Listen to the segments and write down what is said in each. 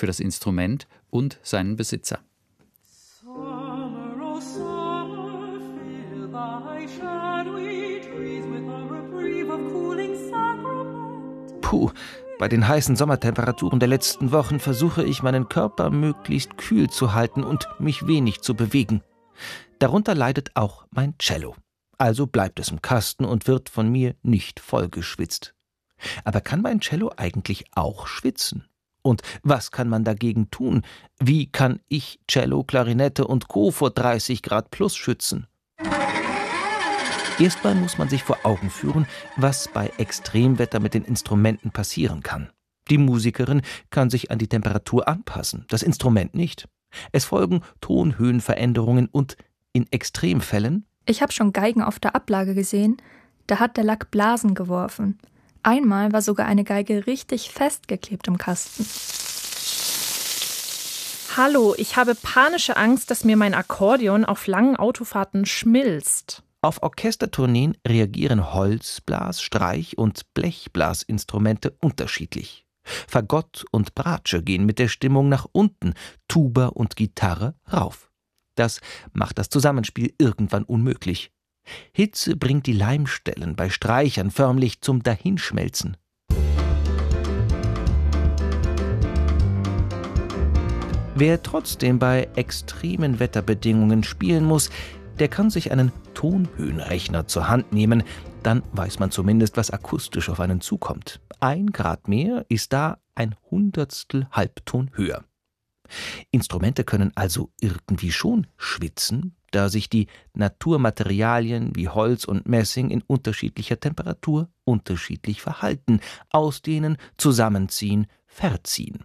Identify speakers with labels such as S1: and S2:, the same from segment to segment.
S1: für das Instrument und seinen Besitzer.
S2: Summer, oh summer, fill thy shadowy trees with a reprieve of cooling sacrament.
S3: Puh, bei den heißen Sommertemperaturen der letzten Wochen versuche ich, meinen Körper möglichst kühl zu halten und mich wenig zu bewegen. Darunter leidet auch mein Cello. Also bleibt es im Kasten und wird von mir nicht vollgeschwitzt. Aber kann mein Cello eigentlich auch schwitzen? Und was kann man dagegen tun? Wie kann ich Cello, Klarinette und Co. vor 30 Grad plus schützen? Erstmal muss man sich vor Augen führen, was bei Extremwetter mit den Instrumenten passieren kann. Die Musikerin kann sich an die Temperatur anpassen, das Instrument nicht. Es folgen Tonhöhenveränderungen und in Extremfällen...
S4: Ich habe schon Geigen auf der Ablage gesehen, da hat der Lack Blasen geworfen. Einmal war sogar eine Geige richtig festgeklebt im Kasten.
S5: Hallo, ich habe panische Angst, dass mir mein Akkordeon auf langen Autofahrten schmilzt.
S3: Auf Orchestertourneen reagieren Holzblas-, Streich- und Blechblasinstrumente unterschiedlich. Fagott und Bratsche gehen mit der Stimmung nach unten, Tuba und Gitarre rauf. Das macht das Zusammenspiel irgendwann unmöglich. Hitze bringt die Leimstellen bei Streichern förmlich zum Dahinschmelzen. Wer trotzdem bei extremen Wetterbedingungen spielen muss, der kann sich einen Tonhöhenrechner zur Hand nehmen. Dann weiß man zumindest, was akustisch auf einen zukommt. 1 Grad mehr ist da ein Hundertstel Halbton höher. Instrumente können also irgendwie schon schwitzen, da sich die Naturmaterialien wie Holz und Messing in unterschiedlicher Temperatur unterschiedlich verhalten, ausdehnen, zusammenziehen, verziehen.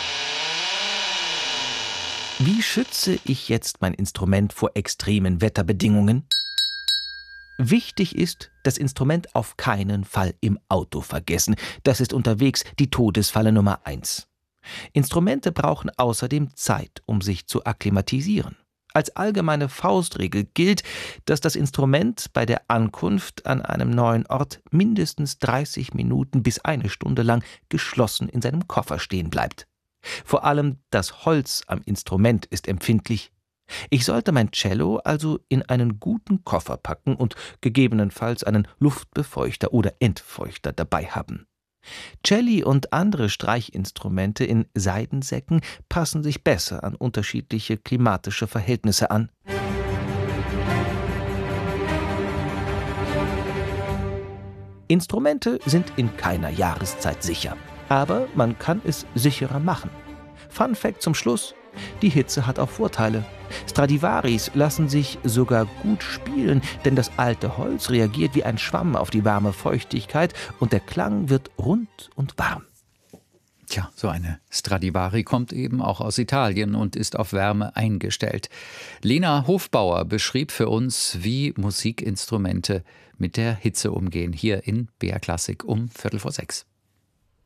S3: Wie schütze ich jetzt mein Instrument vor extremen Wetterbedingungen? Wichtig ist, das Instrument auf keinen Fall im Auto vergessen. Das ist unterwegs die Todesfalle Nummer 1. Instrumente brauchen außerdem Zeit, um sich zu akklimatisieren. Als allgemeine Faustregel gilt, dass das Instrument bei der Ankunft an einem neuen Ort mindestens 30 Minuten bis 1 Stunde lang geschlossen in seinem Koffer stehen bleibt. Vor allem das Holz am Instrument ist empfindlich. Ich sollte mein Cello also in einen guten Koffer packen und gegebenenfalls einen Luftbefeuchter oder Entfeuchter dabei haben. Celli und andere Streichinstrumente in Seidensäcken passen sich besser an unterschiedliche klimatische Verhältnisse an. Instrumente sind in keiner Jahreszeit sicher, aber man kann es sicherer machen. Fun Fact zum Schluss: Die Hitze hat auch Vorteile. Stradivaris lassen sich sogar gut spielen, denn das alte Holz reagiert wie ein Schwamm auf die warme Feuchtigkeit und der Klang wird rund und warm.
S1: Tja, so eine Stradivari kommt eben auch aus Italien und ist auf Wärme eingestellt. Lena Hofbauer beschrieb für uns, wie Musikinstrumente mit der Hitze umgehen, hier in BR Klassik um 5:45.